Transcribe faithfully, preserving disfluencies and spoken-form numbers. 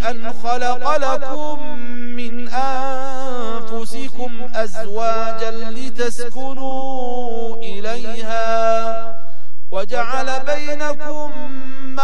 أن خلق لكم من أنفسكم أزواجا لتسكنوا إليها وجعل بينكم